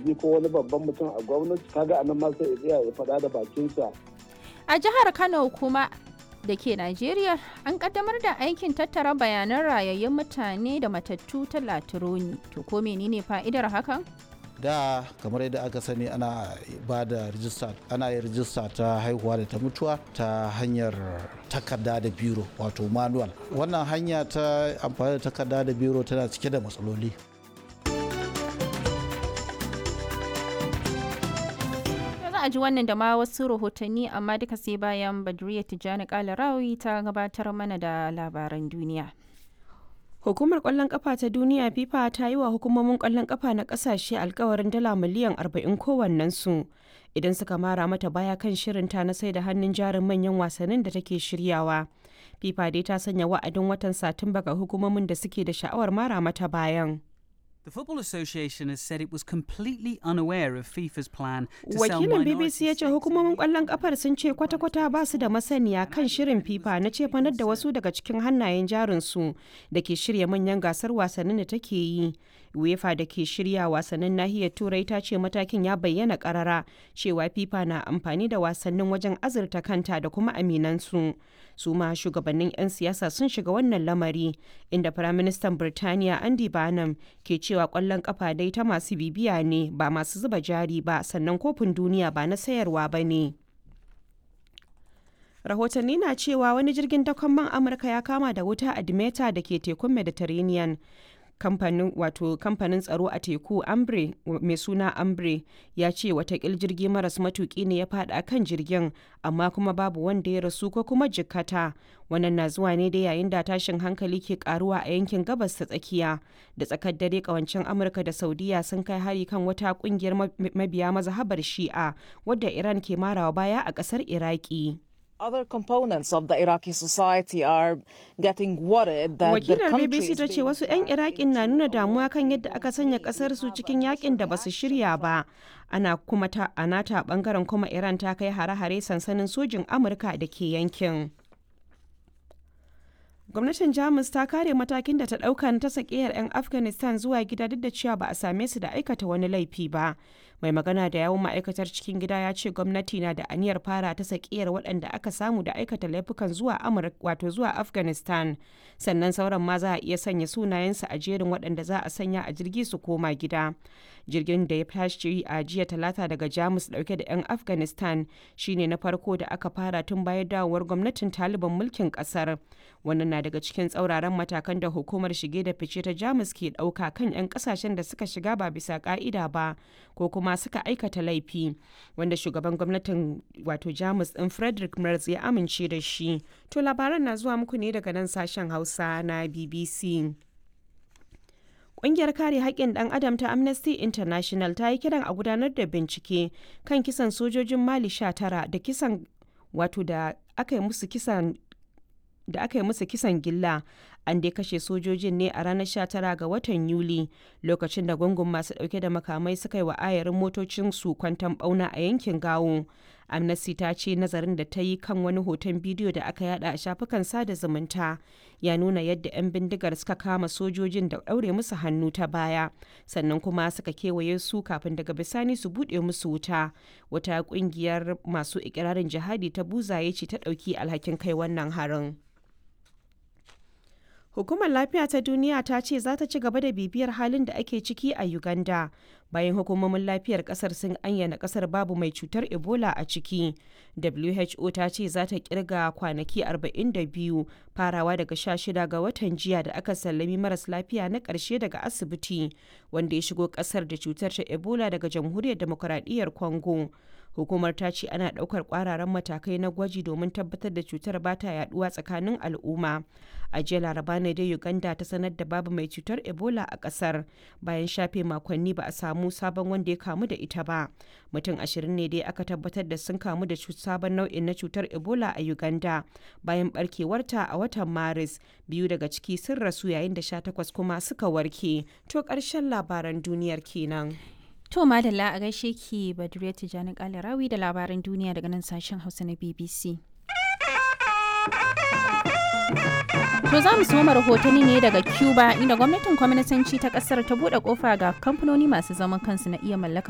zargi ko wani babban mutum a gwamnati, kaga anan ma sai ya faɗa da bakinsa. A jihar Kano kuma da ke Najeriya an kaddamar da aikin tattara bayanan rayayyun mutane da matattu ta Latironi. To ko menene fa'idar hakan? Da kamar yadda aka sani ana ba da rijista, ana yin rijista ta haihuwa da ta mutuwa ta hanyar takarda da biro, wato manual. Wannan hanya ta amfani da takarda da biro tana cike da matsaloli. A ji wannan da ma wasu rahotanni, amma duka sai bayan Badriya Tijjani Kalarawi ta gabatar mana da labaran duniya. Hukumar kwallon kafa ta duniya FIFA ta yi wa hukumomin kwallon kafa na kasashe alkawarin dala miliyan 40 kowannensu idan suka mara mata baya kan shirinta na sai da hannun jarin manyan wasannin da take shiryawa. FIFA dai ta sanya wa'adin watan Satumba ga hukumomin da suke da sha'awar mara mata bayan. The Football Association has said it was completely unaware of FIFA's plan to sell Wakilin BBC ya ce hukumomin kwallon kafar sun ce kwata-kwata ba su da masaniya kan shirin FIFA na cefanar da wasu daga cikin hannayen jarinsu da ke shirya manyan gasar wasannin da take yi. UEFA da ke shirya wasannin nahiyar Turai ta ce matakin ya bayyana karara cewa FIFA na amfani da wasannin wajen azurta kanta da kuma aminansu. Su ma shugabannin 'yan siyasa sun shiga wannan lamari, inda Firaministan Birtaniya Andy Barnum ke cewa kwallon kafa dai ta masu bibiya ne ba masu zuba jari ba, sannan kofin duniya ba na sayarwa ba ne. Rahotanni na cewa wani jirgin dakon man Amurka ya kama da wuta a Dimeta da ke tekun Mediterranean. Kamfanin tsaro a teku Ambre mai suna Ambre ya ce watakil jirgi maras matuki ne ya fada kan jirgin, amma kuma babu wanda ya rasu ko kuma jikkata. Wannan na zuwa ne da yayin da tashin hankali ke karuwa a yankin gabas ta tsakiya. Da tsakar dare kawancin Amurka da Saudiya sun kai hari kan wata kungiyar mabiya mazhabar Shi'a wadda Iran ke marawa baya a kasar Iraki. Other components of the Iraqi society are getting worried that Wakilar BBC ta ce wasu 'yan Iraƙin na nuna damuwa kan yadda aka sanya ƙasar su cikin yakin da basu shirya ba. Ana kuma a nata bangaren kuma Iran ta kai hare-hare sansanin sojin Amurka da ke yankin. Gwamnatin Jamus ta kare matakin da ta ɗauka na ta sakiyar 'yan Afghanistan zuwa gida duk da cewa ba a same su da aikata wani laifi ba. Mai magana da yawun ma'aikatar cikin gida ya ce gwamnati na da aniyar fara ta sakiyar waɗanda aka samu da aikata laifukan zuwa zuwa Afghanistan. Sannan sauran ma za a iya sanya sunayensu a jerin waɗanda za a sanya a jirgi su koma gida. Jirgin da ya tashi a jiya Talata daga Jamus dauke da 'yan Afghanistan shine na farko da aka fara tun bayan dawowar gwamnatin Taliban mulkin kasar. Wannan na daga cikin tsauraran matakan da hukumar shige da fice ta Jamus ke dauka kan 'yan kasashen da suka shiga ba bisa ka'ida ba ko kuma suka aikata laifi, wanda shugaban gwamnatin Jamus din Friedrich Merz ya amince da shi. To labaran na zuwa muku ne daga nan sashen Hausa na BBC. Ƙungiyar kare haƙƙin ɗan adam ta Amnesty International ta yi kiran a gudanar da bincike kan kisan sojojin Mali 19 da kisan da aka yi musu kisan gilla. An dai kashe sojojin ne a ranar 19 ga watan Yuli, lokacin da gungun masu ɗauke da makamai suka yi wa ayarin motocinsu kwanton ɓauna a yankin Gawo. Amnesty ta ce nazarin da ta yi kan wani hoton bidiyo da aka yada a shafukan sada zumunta ya nuna yadda 'yan bindigar suka kama sojojin da ɗaure musu hannu ta baya, sannan kuma suka kewaye su kafin daga bisani su buɗe musu wuta. Wata ƙungiyar masu ikirarin jihadi ta Buzaye ce ta ɗauki alhakin kai wannan harin. Hukumar Lafiya ta Duniya ta ce za ta ci gaba da bibiyar halin da ake ciki a Uganda bayan hukumomin lafiyar kasar sun ayyana kasar babu mai cutar Ebola a ciki. WHO ta ce za ta kirga kwanaki 42 farawa daga 16 ga watan jiya da aka sallami maras lafiya na ƙarshe daga asibiti wanda ya shigo kasar da cutar ta Ebola daga Jamhuriyar Demokuraɗiyyar Congo. Hukumar ta ce ana ɗaukar ƙwararan matakai na gwaji domin tabbatar da cutar ba ta yaduwa tsakanin al'umma. A jiya Laraba ne dai Uganda ta sanar da babu mai cutar Ebola a ƙasar bayan shafe makonni ba a samu sabon wanda ya kamu da ita ba. Mutum 20 ne dai aka tabbatar da sun kamu da sabon nau'in na cutar Ebola a Uganda bayan barkewarta a watan Maris. 2 daga ciki sun rasu yayin da 18 kuma suka warke. To ƙarshen labaran duniyar kenan. To madalla a gaishe ki Badriya Tijjani Kalarawi da labaran duniya daga nan sashen Hausa na BBC. To za mu soma rahotanni ne daga Cuba inda gwamnatin kwaminisanci ta kasar ta bude kofa ga kamfanoni masu zaman kansu na iya mallakar